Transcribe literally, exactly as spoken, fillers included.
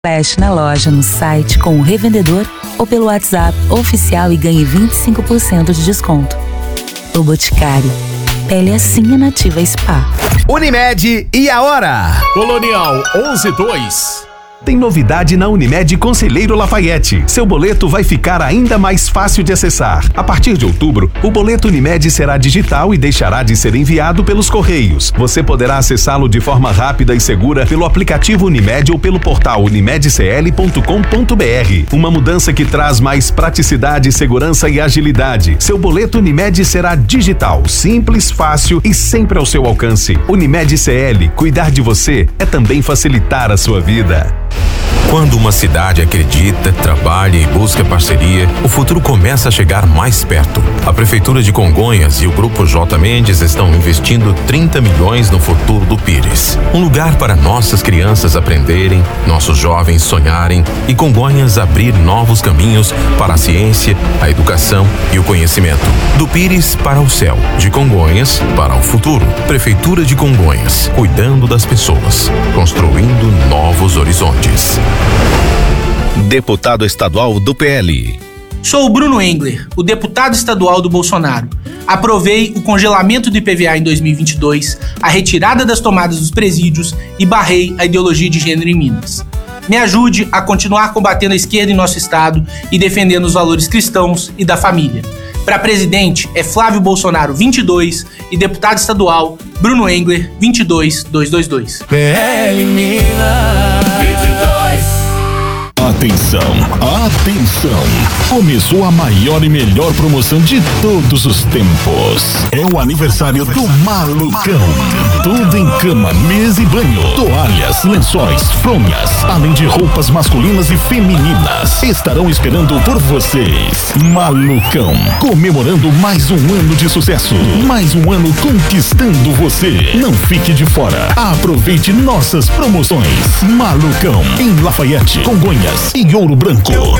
Flash na loja, no site, com o revendedor ou pelo WhatsApp oficial e ganhe vinte e cinco por cento de desconto. O Boticário. Pele assim é Nativa Spa. Unimed e a hora? Colonial onze dois. Tem novidade na Unimed Conselheiro Lafayette. Seu boleto vai ficar ainda mais fácil de acessar. A partir de outubro, o boleto Unimed será digital e deixará de ser enviado pelos correios. Você poderá acessá-lo de forma rápida e segura pelo aplicativo Unimed ou pelo portal unimed c l ponto com ponto b r. Uma mudança que traz mais praticidade, segurança e agilidade. Seu boleto Unimed será digital, simples, fácil e sempre ao seu alcance. Unimed C L, cuidar de você é também facilitar a sua vida. Quando uma cidade acredita, trabalha e busca parceria, o futuro começa a chegar mais perto. A Prefeitura de Congonhas e o Grupo J. Mendes estão investindo trinta milhões no futuro do Pires. Um lugar para nossas crianças aprenderem, nossos jovens sonharem e Congonhas abrir novos caminhos para a ciência, a educação e o conhecimento. Do Pires para o céu, de Congonhas para o futuro. Prefeitura de Congonhas, cuidando das pessoas, construindo novos horizontes. Deputado estadual do P L. Sou o Bruno Engler, o deputado estadual do Bolsonaro. Aprovei o congelamento do I P V A em dois mil e vinte e dois, a retirada das tomadas dos presídios e barrei a ideologia de gênero em Minas. Me ajude a continuar combatendo a esquerda em nosso estado e defendendo os valores cristãos e da família. Para presidente é Flávio Bolsonaro vinte e dois e deputado estadual Bruno Engler vinte e dois mil duzentos e vinte e dois. P L Minas vinte e dois. Atenção, atenção! Começou a maior e melhor promoção de todos os tempos. É o aniversário do Malucão. Tudo em cama, mesa e banho. Toalhas, lençóis, fronhas, além de roupas masculinas e femininas. Estarão esperando por vocês. Malucão, comemorando mais um ano de sucesso. Mais um ano conquistando você. Não fique de fora. Aproveite nossas promoções. Malucão, em Lafayette, Congonhas e Ouro Branco.